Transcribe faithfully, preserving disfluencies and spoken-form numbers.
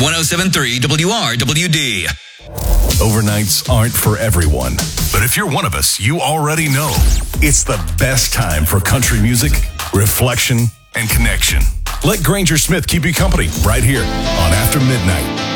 one oh seven point three W R W D. Overnights aren't for everyone, but if you're one of us, you already know it's the best time for country music, reflection, and connection. Let Granger Smith keep you company right here on After Midnight.